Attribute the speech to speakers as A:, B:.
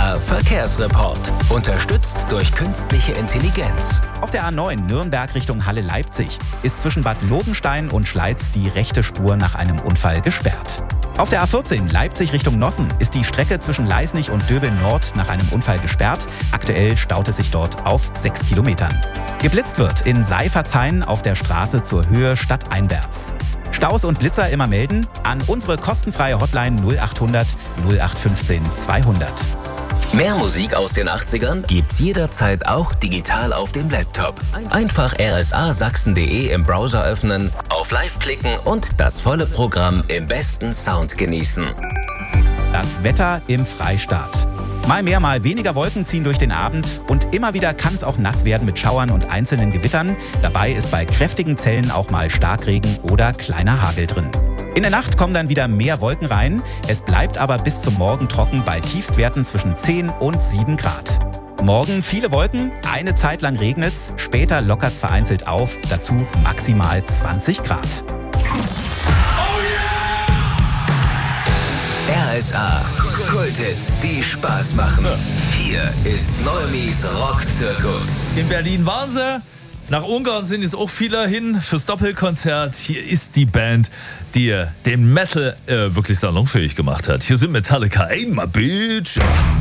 A: RSA Verkehrsreport. Unterstützt durch künstliche Intelligenz.
B: Auf der A9 Nürnberg Richtung Halle-Leipzig ist zwischen Bad Lobenstein und Schleiz die rechte Spur nach einem Unfall gesperrt. Auf der A14 Leipzig Richtung Nossen ist die Strecke zwischen Leisnig und Döbeln-Nord nach einem Unfall gesperrt. Aktuell staut es sich dort auf 6 Kilometern. Geblitzt wird in Seifertshain auf der Straße zur Höhe stadteinwärts. Staus und Blitzer immer melden an unsere kostenfreie Hotline 0800 0815 200.
A: Mehr Musik aus den 80ern gibt's jederzeit auch digital auf dem Laptop. Einfach rsasachsen.de im Browser öffnen, auf Live klicken und das volle Programm im besten Sound genießen.
B: Das Wetter im Freistaat. Mal mehr, mal weniger Wolken ziehen durch den Abend und immer wieder kann es auch nass werden mit Schauern und einzelnen Gewittern. Dabei ist bei kräftigen Zellen auch mal Starkregen oder kleiner Hagel drin. In der Nacht kommen dann wieder mehr Wolken rein. Es bleibt aber bis zum Morgen trocken bei Tiefstwerten zwischen 10 und 7 Grad. Morgen viele Wolken, eine Zeit lang regnet's, später lockert's vereinzelt auf, dazu maximal 20 Grad.
A: RSA, Kulthits, die Spaß machen. Hier ist Neumis Rockzirkus.
C: In Berlin waren sie. Nach Ungarn sind jetzt auch viele hin fürs Doppelkonzert. Hier ist die Band, die den Metal wirklich salonfähig gemacht hat. Hier sind Metallica, Ain't My Bitch.